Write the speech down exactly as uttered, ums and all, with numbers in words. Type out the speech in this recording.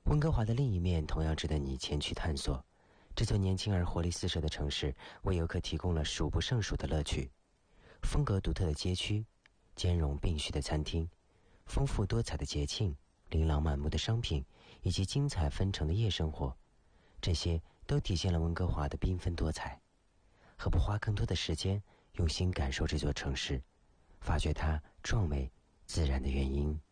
温哥华的另一面同样值得你前去探索。这座年轻而活力四射的城市为游客提供了数不胜数的乐趣。风格独特的街区，兼容并蓄的餐厅，丰富多彩的节庆，琳琅满目的商品，以及精彩纷呈的夜生活，这些都体现了温哥华的缤纷多彩。何不花更多的时间用心感受这座城市，发掘它壮美自然的原因。